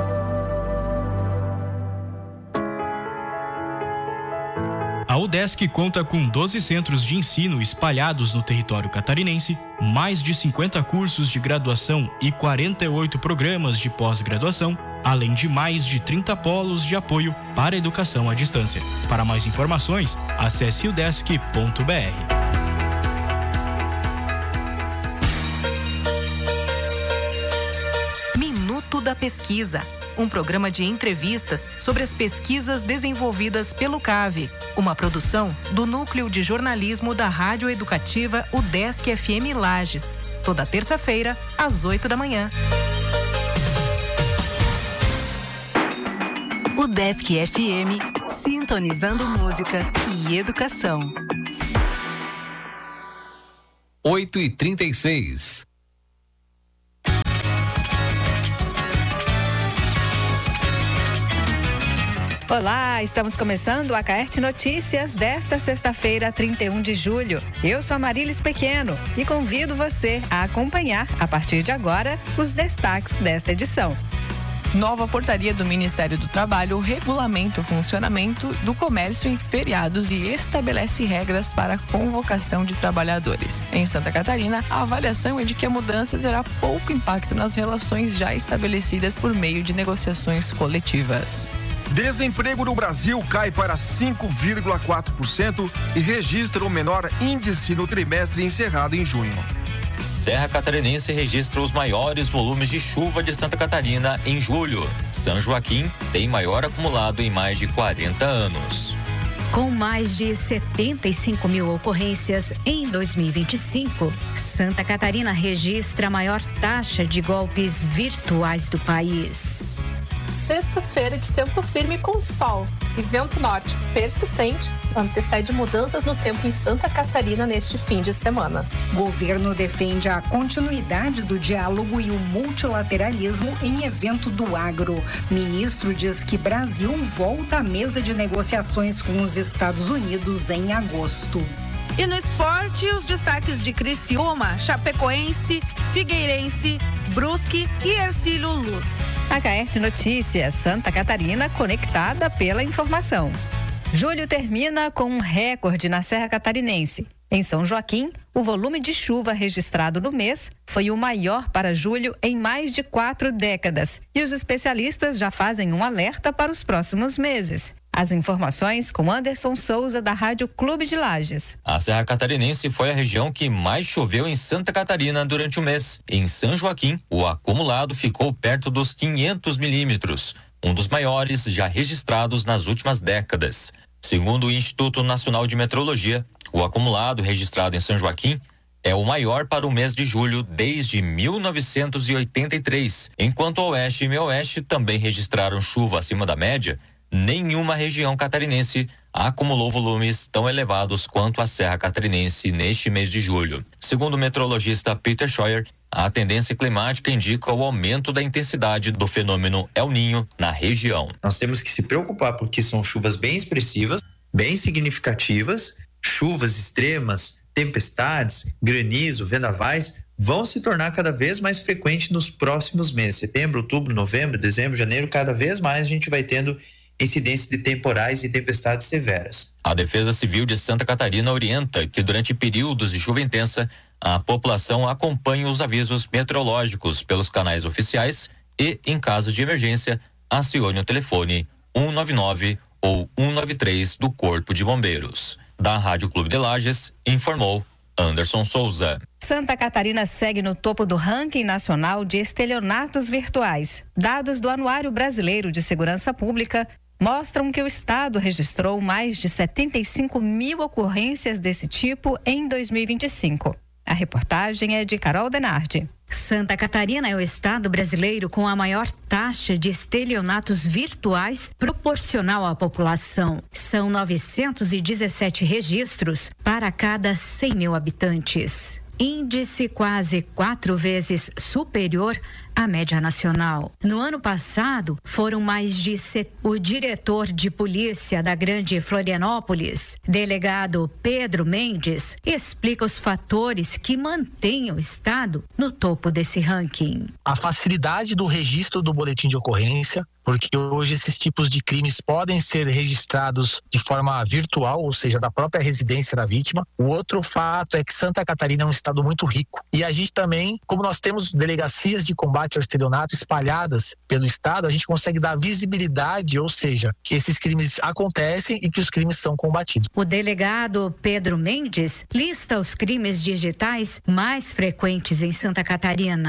A UDESC conta com doze centros de ensino espalhados no território catarinense, mais de cinquenta cursos de graduação e quarenta e oito programas de pós-graduação, além de mais de trinta polos de apoio para a educação à distância. Para mais informações, acesse udesc ponto br. Minuto da Pesquisa, um programa de entrevistas sobre as pesquisas desenvolvidas pelo CAVE, uma produção do Núcleo de Jornalismo da Rádio Educativa UDESC F M Lages, toda terça-feira, às oito da manhã. UDESC F M, sintonizando música e educação. oito e trinta e seis. Olá, estamos começando a Caerte Notícias desta sexta-feira, trinta e um de julho. Eu sou a Marílis Pequeno e convido você a acompanhar, a partir de agora, os destaques desta edição. Nova portaria do Ministério do Trabalho regulamenta o funcionamento do comércio em feriados e estabelece regras para a convocação de trabalhadores. Em Santa Catarina, a avaliação é de que a mudança terá pouco impacto nas relações já estabelecidas por meio de negociações coletivas. Desemprego no Brasil cai para cinco vírgula quatro por cento e registra o menor índice no trimestre encerrado em junho. Serra Catarinense registra os maiores volumes de chuva de Santa Catarina em julho. São Joaquim tem maior acumulado em mais de quarenta anos. Com mais de setenta e cinco mil ocorrências em dois mil e vinte e cinco, Santa Catarina registra a maior taxa de golpes virtuais do país. Sexta-feira de tempo firme com sol e vento norte persistente antecede mudanças no tempo em Santa Catarina neste fim de semana. Governo defende a continuidade do diálogo e o multilateralismo em evento do agro. Ministro diz que Brasil volta à mesa de negociações com os Estados Unidos em agosto. E no esporte, os destaques de Criciúma, Chapecoense, Figueirense, Brusque e Hercílio Luz. A Caerte Notícias, Santa Catarina conectada pela informação. Julho termina com um recorde na Serra Catarinense. Em São Joaquim, o volume de chuva registrado no mês foi o maior para julho em mais de quatro décadas. E os especialistas já fazem um alerta para os próximos meses. As informações com Anderson Souza, da Rádio Clube de Lages. A Serra Catarinense foi a região que mais choveu em Santa Catarina durante o mês. Em São Joaquim, o acumulado ficou perto dos quinhentos milímetros, um dos maiores já registrados nas últimas décadas. Segundo o Instituto Nacional de Meteorologia, o acumulado registrado em São Joaquim é o maior para o mês de julho desde mil novecentos e oitenta e três. Enquanto o Oeste e Meio-Oeste também registraram chuva acima da média, nenhuma região catarinense acumulou volumes tão elevados quanto a Serra Catarinense neste mês de julho. Segundo o meteorologista Peter Scheuer, a tendência climática indica o aumento da intensidade do fenômeno El Niño na região. Nós temos que se preocupar porque são chuvas bem expressivas, bem significativas, chuvas extremas, tempestades, granizo, vendavais vão se tornar cada vez mais frequentes nos próximos meses. Setembro, outubro, novembro, dezembro, janeiro, cada vez mais a gente vai tendo incidência de temporais e tempestades severas. A Defesa Civil de Santa Catarina orienta que durante períodos de chuva intensa, a população acompanhe os avisos meteorológicos pelos canais oficiais e, em caso de emergência, acione o telefone um nove nove ou um nove três do Corpo de Bombeiros. Da Rádio Clube de Lages, informou Anderson Souza. Santa Catarina segue no topo do ranking nacional de estelionatos virtuais. Dados do Anuário Brasileiro de Segurança Pública mostram que o estado registrou mais de setenta e cinco mil ocorrências desse tipo em dois mil e vinte e cinco. A reportagem é de Carol Denardi. Santa Catarina é o estado brasileiro com a maior taxa de estelionatos virtuais proporcional à população. São novecentos e dezessete registros para cada cem mil habitantes. Índice quase quatro vezes superior à média nacional. No ano passado, foram mais de set... O diretor de polícia da Grande Florianópolis, delegado Pedro Mendes, explica os fatores que mantêm o estado no topo desse ranking. A facilidade do registro do boletim de ocorrência, porque hoje esses tipos de crimes podem ser registrados de forma virtual, ou seja, da própria residência da vítima. O outro fato é que Santa Catarina é um estado muito rico. E a gente também, como nós temos delegacias de combate ao estelionato espalhadas pelo estado, a gente consegue dar visibilidade, ou seja, que esses crimes acontecem e que os crimes são combatidos. O delegado Pedro Mendes lista os crimes digitais mais frequentes em Santa Catarina.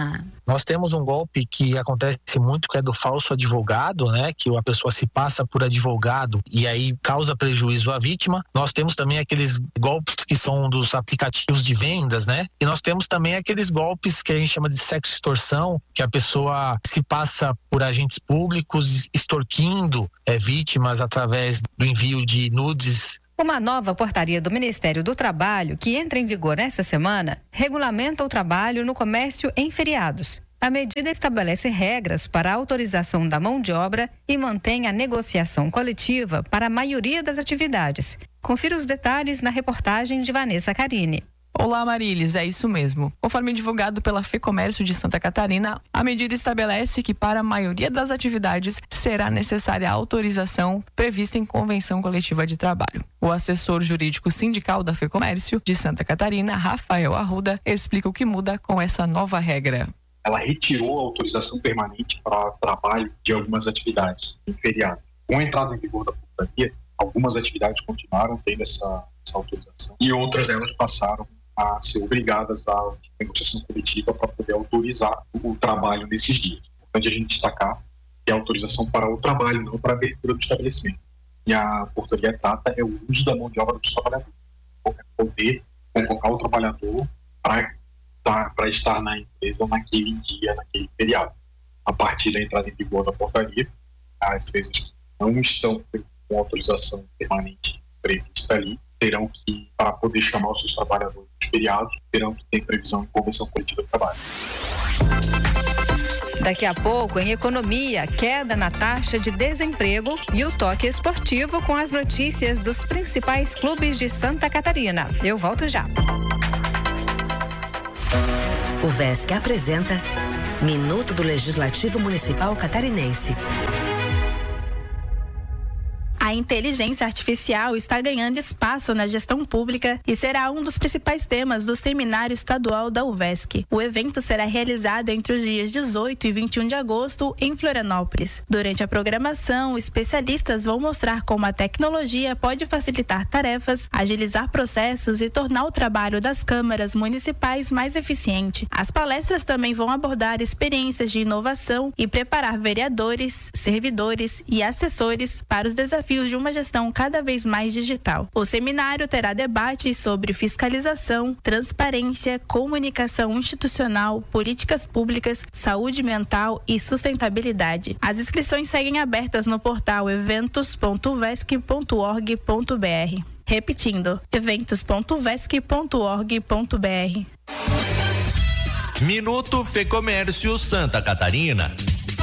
Nós temos um golpe que acontece muito, que é do falso advogado, né? Que a pessoa se passa por advogado e aí causa prejuízo à vítima. Nós temos também aqueles golpes que são dos aplicativos de vendas, né? E nós temos também aqueles golpes que a gente chama de sexo extorsão, que a pessoa se passa por agentes públicos extorquindo é, vítimas através do envio de nudes. Uma nova portaria do Ministério do Trabalho, que entra em vigor esta semana, regulamenta o trabalho no comércio em feriados. A medida estabelece regras para a autorização da mão de obra e mantém a negociação coletiva para a maioria das atividades. Confira os detalhes na reportagem de Vanessa Carini. Olá, Marilis, é isso mesmo. Conforme divulgado pela FEComércio de Santa Catarina, a medida estabelece que para a maioria das atividades será necessária a autorização prevista em convenção coletiva de trabalho. O assessor jurídico sindical da FEComércio de Santa Catarina, Rafael Arruda, explica o que muda com essa nova regra. Ela retirou a autorização permanente para trabalho de algumas atividades em feriado. Com a entrada em vigor da portaria, algumas atividades continuaram tendo essa, essa autorização e outras delas passaram a ser obrigadas à negociação coletiva para poder autorizar o trabalho nesses dias. É importante a gente destacar que a autorização para o trabalho, não para a abertura do estabelecimento. E a portaria trata é o uso da mão de obra dos trabalhadores. É poder convocar o trabalhador para, para estar na empresa naquele dia, naquele feriado. A partir da entrada em vigor da portaria, as empresas que não estão com autorização permanente prevista ali, terão que, para poder chamar os seus trabalhadores dos feriados, terão que ter previsão em convenção coletiva de trabalho. Daqui a pouco, em economia, queda na taxa de desemprego e o toque esportivo com as notícias dos principais clubes de Santa Catarina. Eu volto já. O V E S C apresenta Minuto do Legislativo Municipal Catarinense. A inteligência artificial está ganhando espaço na gestão pública e será um dos principais temas do Seminário Estadual da U V E S C. O evento será realizado entre os dias dezoito e vinte e um de agosto em Florianópolis. Durante a programação, especialistas vão mostrar como a tecnologia pode facilitar tarefas, agilizar processos e tornar o trabalho das câmaras municipais mais eficiente. As palestras também vão abordar experiências de inovação e preparar vereadores, servidores e assessores para os desafios de uma gestão cada vez mais digital. O seminário terá debates sobre fiscalização, transparência, comunicação institucional, políticas públicas, saúde mental e sustentabilidade. As inscrições seguem abertas no portal eventos ponto vesc ponto org ponto br. Repetindo, eventos ponto vesc ponto org ponto br. Minuto FEComércio Santa Catarina.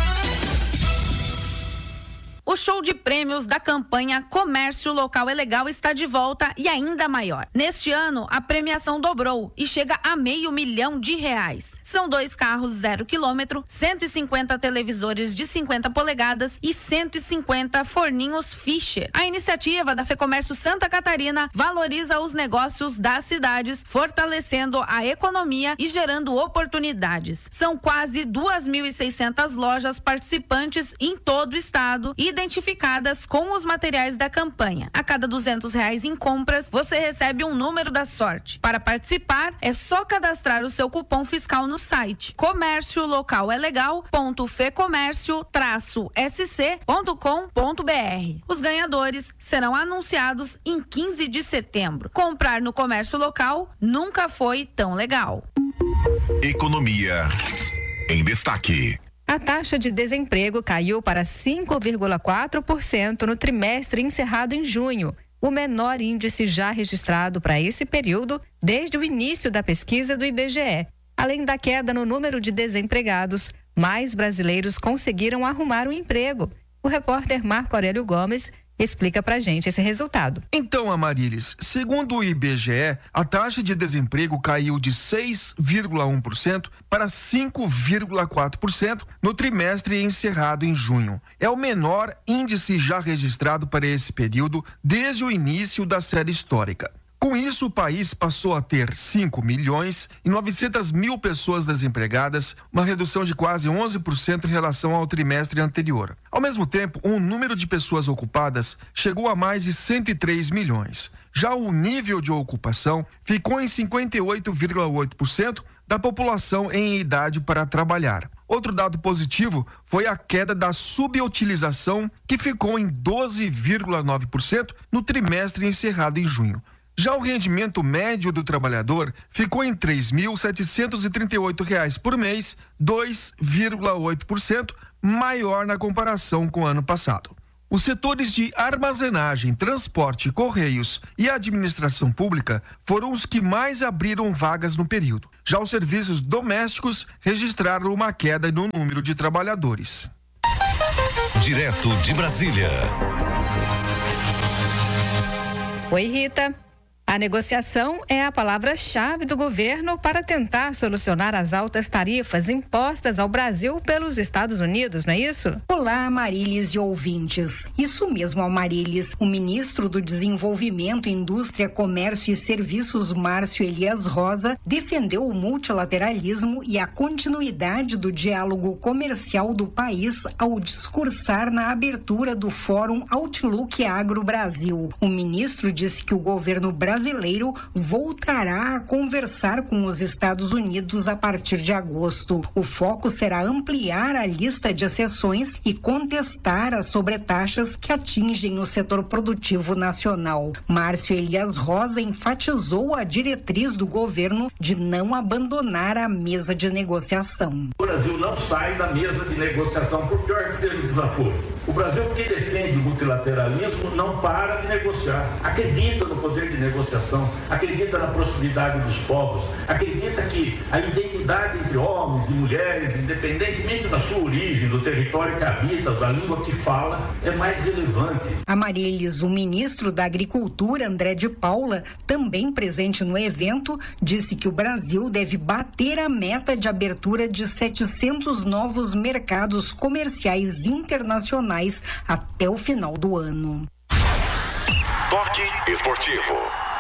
O show de prêmios da campanha Comércio Local é Legal está de volta e ainda maior. Neste ano, a premiação dobrou e chega a meio milhão de reais. São dois carros zero quilômetro, cento e cinquenta televisores de cinquenta polegadas e cento e cinquenta forninhos Fischer. A iniciativa da FEComércio Santa Catarina valoriza os negócios das cidades, fortalecendo a economia e gerando oportunidades. São quase duas mil e seiscentas lojas participantes em todo o estado e identificadas com os materiais da campanha. A cada duzentos reais em compras, você recebe um número da sorte. Para participar, é só cadastrar o seu cupom fiscal no site comércio local é legal ponto fecomércio traço s c ponto com ponto b r. Os ganhadores serão anunciados em quinze de setembro. Comprar no comércio local nunca foi tão legal. Economia em destaque. A taxa de desemprego caiu para cinco vírgula quatro por cento no trimestre encerrado em junho, o menor índice já registrado para esse período desde o início da pesquisa do I B G E. Além da queda no número de desempregados, mais brasileiros conseguiram arrumar um emprego. O repórter Marco Aurélio Gomes explica pra gente esse resultado. Então, Amarilis, segundo o I B G E, a taxa de desemprego caiu de seis vírgula um por cento para cinco vírgula quatro por cento no trimestre encerrado em junho. É o menor índice já registrado para esse período desde o início da série histórica. Com isso, o país passou a ter cinco milhões e novecentas mil pessoas desempregadas, uma redução de quase onze por cento em relação ao trimestre anterior. Ao mesmo tempo, o número de pessoas ocupadas chegou a mais de cento e três milhões. Já o nível de ocupação ficou em cinquenta e oito vírgula oito por cento, da população em idade para trabalhar. Outro dado positivo foi a queda da subutilização, que ficou em doze vírgula nove por cento no trimestre encerrado em junho. Já o rendimento médio do trabalhador ficou em três mil setecentos e trinta e oito reais por mês, dois vírgula oito por cento maior na comparação com o ano passado. Os setores de armazenagem, transporte, correios e administração pública foram os que mais abriram vagas no período. Já os serviços domésticos registraram uma queda no número de trabalhadores. Direto de Brasília. Oi, Rita. A negociação é a palavra-chave do governo para tentar solucionar as altas tarifas impostas ao Brasil pelos Estados Unidos, não é isso? Olá, Amarilis e ouvintes. Isso mesmo, Amarilis. O ministro do Desenvolvimento, Indústria, Comércio e Serviços, Márcio Elias Rosa, defendeu o multilateralismo e a continuidade do diálogo comercial do país ao discursar na abertura do Fórum Outlook Agro Brasil. O ministro disse que o governo brasileiro brasileiro voltará a conversar com os Estados Unidos a partir de agosto. O foco será ampliar a lista de exceções e contestar as sobretaxas que atingem o setor produtivo nacional. Márcio Elias Rosa enfatizou a diretriz do governo de não abandonar a mesa de negociação. O Brasil não sai da mesa de negociação, por pior que seja o desafio. O Brasil, que defende o multilateralismo, não para de negociar. Acredita no poder de negociação, acredita na proximidade dos povos, acredita que a identidade entre homens e mulheres, independentemente da sua origem, do território que habita, da língua que fala, é mais relevante. Amarilis, o ministro da Agricultura, André de Paula, também presente no evento, disse que o Brasil deve bater a meta de abertura de setecentos novos mercados comerciais internacionais até o final do ano. Toque esportivo.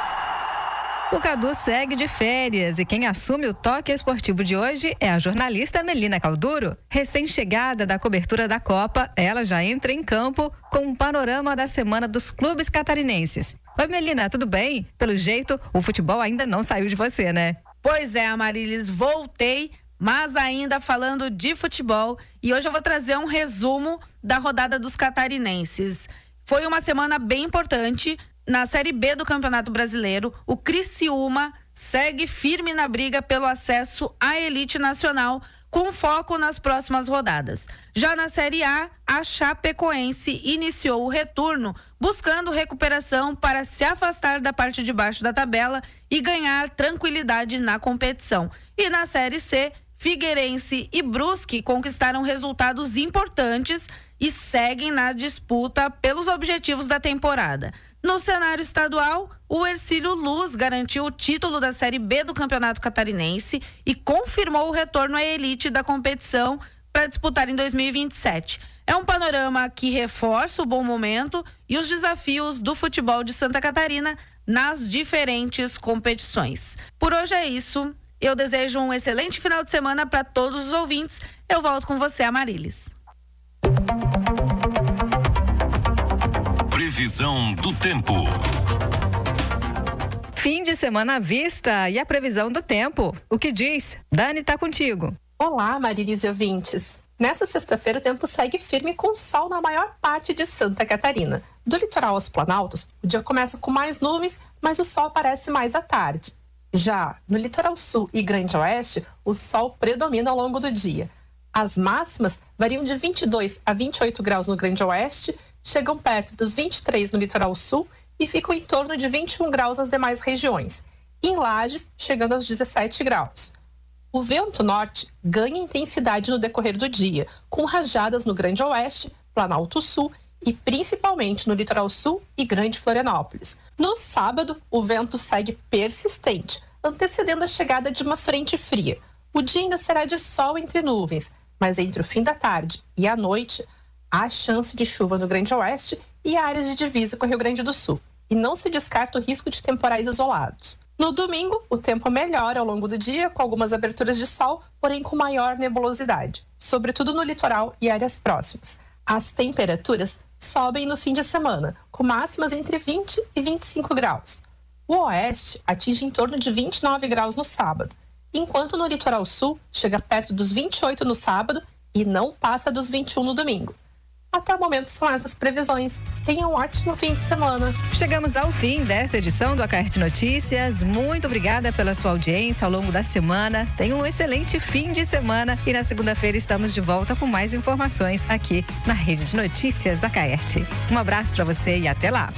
O Cadu segue de férias e quem assume o toque esportivo de hoje é a jornalista Melina Calduro. Recém-chegada da cobertura da Copa, ela já entra em campo com um panorama da semana dos clubes catarinenses. Oi, Melina, tudo bem? Pelo jeito, o futebol ainda não saiu de você, né? Pois é, Amarilis, voltei, mas ainda falando de futebol, e hoje eu vou trazer um resumo da rodada dos catarinenses. Foi uma semana bem importante. Na Série B do Campeonato Brasileiro, o Criciúma segue firme na briga pelo acesso à elite nacional, com foco nas próximas rodadas. Já na Série A, a Chapecoense iniciou o retorno, buscando recuperação para se afastar da parte de baixo da tabela e ganhar tranquilidade na competição. E na Série C, Figueirense e Brusque conquistaram resultados importantes e seguem na disputa pelos objetivos da temporada. No cenário estadual, o Hercílio Luz garantiu o título da Série B do Campeonato Catarinense e confirmou o retorno à elite da competição para disputar em dois mil e vinte e sete. É um panorama que reforça o bom momento e os desafios do futebol de Santa Catarina nas diferentes competições. Por hoje é isso. Eu desejo um excelente final de semana para todos os ouvintes. Eu volto com você, Amarilis. Previsão do tempo. Fim de semana à vista e a previsão do tempo. O que diz? Dani, tá contigo. Olá, Amarilis e ouvintes. Nessa sexta-feira o tempo segue firme com sol na maior parte de Santa Catarina. Do litoral aos planaltos, o dia começa com mais nuvens, mas o sol aparece mais à tarde. Já no litoral sul e grande oeste, o sol predomina ao longo do dia. As máximas variam de vinte e dois a vinte e oito graus no grande oeste, chegam perto dos vinte e três no litoral sul e ficam em torno de vinte e um graus nas demais regiões. Em Lages, chegando aos dezessete graus. O vento norte ganha intensidade no decorrer do dia, com rajadas no grande oeste, Planalto Sul e principalmente no litoral sul e Grande Florianópolis. No sábado, o vento segue persistente, antecedendo a chegada de uma frente fria. O dia ainda será de sol entre nuvens, mas entre o fim da tarde e a noite, há chance de chuva no Grande Oeste e áreas de divisa com o Rio Grande do Sul. E não se descarta o risco de temporais isolados. No domingo, o tempo melhora ao longo do dia, com algumas aberturas de sol, porém com maior nebulosidade, sobretudo no litoral e áreas próximas. As temperaturas sobem no fim de semana, com máximas entre vinte e vinte e cinco graus. O oeste atinge em torno de vinte e nove graus no sábado. enquanto no litoral sul chega perto dos vinte e oito no sábado e não passa dos vinte e um no domingo. Até o momento são essas previsões. Tenha um ótimo fim de semana. Chegamos ao fim desta edição do Acaerte Notícias. Muito obrigada pela sua audiência ao longo da semana. Tenha um excelente fim de semana e na segunda-feira estamos de volta com mais informações aqui na Rede de Notícias Acaerte. Um abraço para você e até lá.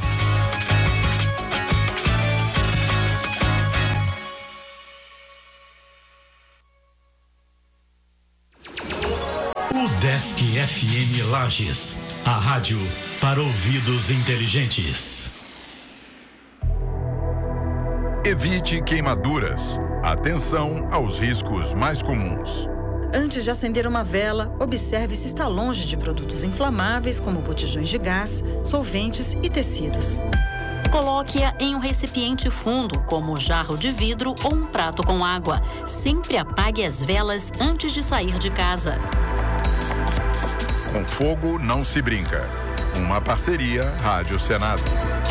Udesc F M Lages, a rádio para ouvidos inteligentes. Evite queimaduras. Atenção aos riscos mais comuns. Antes de acender uma vela, observe se está longe de produtos inflamáveis como botijões de gás, solventes e tecidos. Coloque-a em um recipiente fundo, como um jarro de vidro ou um prato com água. Sempre apague as velas antes de sair de casa. Com fogo não se brinca. Uma parceria Rádio Senado.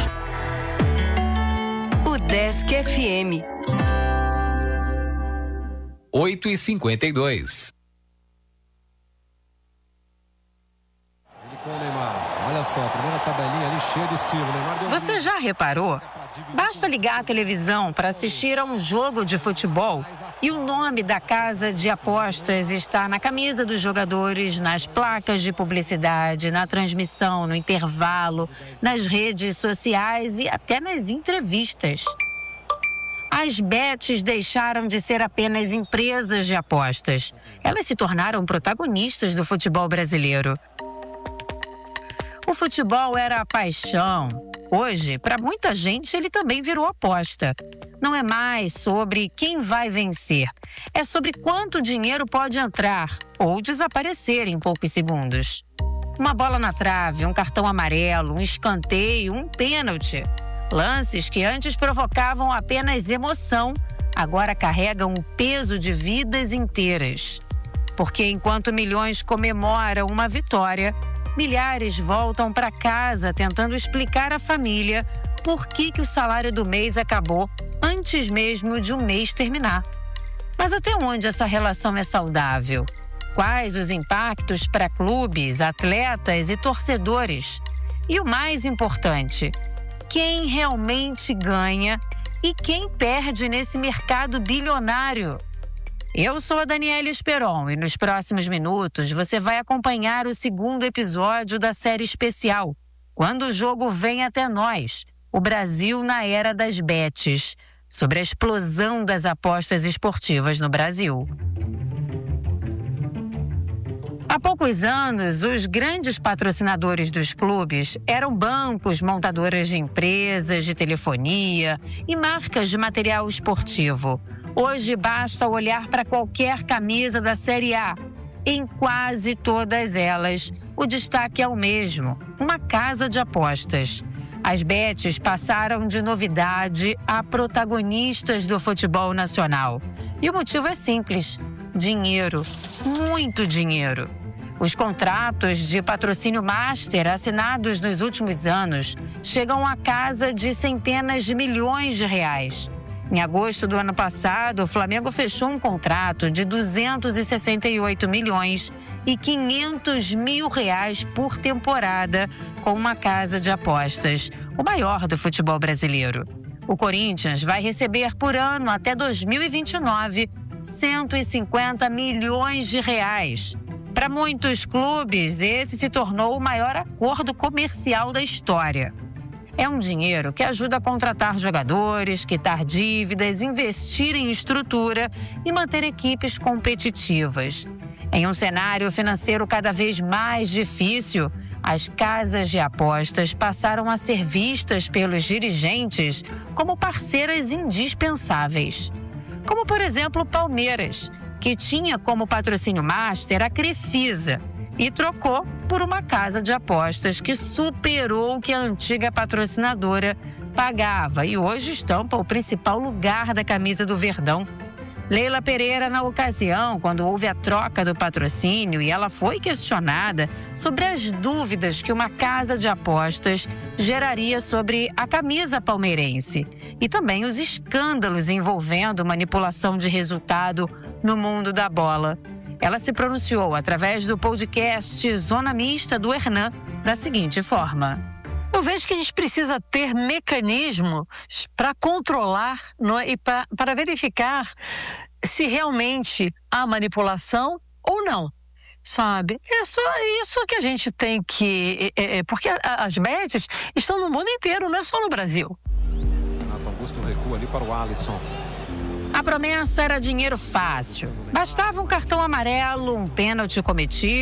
Udesc F M. oito e cinquenta e dois. Ele com o Neymar. Olha só, primeira tabelinha ali cheia de estilo. Neymar deu Você já reparou? Basta ligar a televisão para assistir a um jogo de futebol e o nome da casa de apostas está na camisa dos jogadores, nas placas de publicidade, na transmissão, no intervalo, nas redes sociais e até nas entrevistas. As bets deixaram de ser apenas empresas de apostas. Elas se tornaram protagonistas do futebol brasileiro. O futebol era a paixão. Hoje, para muita gente, ele também virou aposta. Não é mais sobre quem vai vencer. É sobre quanto dinheiro pode entrar ou desaparecer em poucos segundos. Uma bola na trave, um cartão amarelo, um escanteio, um pênalti. Lances que antes provocavam apenas emoção, agora carregam o peso de vidas inteiras. Porque enquanto milhões comemoram uma vitória, milhares voltam para casa tentando explicar à família por que, que o salário do mês acabou antes mesmo de um mês terminar. Mas até onde essa relação é saudável? Quais os impactos para clubes, atletas e torcedores? E o mais importante, quem realmente ganha e quem perde nesse mercado bilionário? Eu sou a Daniela Esperon e nos próximos minutos você vai acompanhar o segundo episódio da série especial, Quando o Jogo Vem Até Nós, o Brasil na Era das Bets, sobre a explosão das apostas esportivas no Brasil. Há poucos anos, os grandes patrocinadores dos clubes eram bancos, montadoras de empresas, de telefonia e marcas de material esportivo. Hoje basta olhar para qualquer camisa da Série A. Em quase todas elas, o destaque é o mesmo: uma casa de apostas. As bets passaram de novidade a protagonistas do futebol nacional. E o motivo é simples: dinheiro, muito dinheiro. Os contratos de patrocínio master assinados nos últimos anos chegam à casa de centenas de milhões de reais. Em agosto do ano passado, o Flamengo fechou um contrato de duzentos e sessenta e oito milhões e quinhentos mil reais por temporada com uma casa de apostas, o maior do futebol brasileiro. O Corinthians vai receber por ano até dois mil e vinte e nove cento e cinquenta milhões de reais. Para muitos clubes, esse se tornou o maior acordo comercial da história. É um dinheiro que ajuda a contratar jogadores, quitar dívidas, investir em estrutura e manter equipes competitivas. Em um cenário financeiro cada vez mais difícil, as casas de apostas passaram a ser vistas pelos dirigentes como parceiras indispensáveis. Como, por exemplo, o Palmeiras, que tinha como patrocínio master a Crefisa e trocou por uma casa de apostas que superou o que a antiga patrocinadora pagava e hoje estampa o principal lugar da camisa do Verdão. Leila Pereira, na ocasião, quando houve a troca do patrocínio e ela foi questionada sobre as dúvidas que uma casa de apostas geraria sobre a camisa palmeirense. e também os escândalos envolvendo manipulação de resultado no mundo da bola. Ela se pronunciou através do podcast Zona Mista do Hernan da seguinte forma: eu vejo que a gente precisa ter mecanismos para controlar, não é? E pra, para verificar se realmente há manipulação ou não. Sabe? É só isso que a gente tem que... É, é, porque as bets estão no mundo inteiro, não é só no Brasil. Renato Augusto recua ali para o Alisson. A promessa era dinheiro fácil. Bastava um cartão amarelo, um pênalti cometido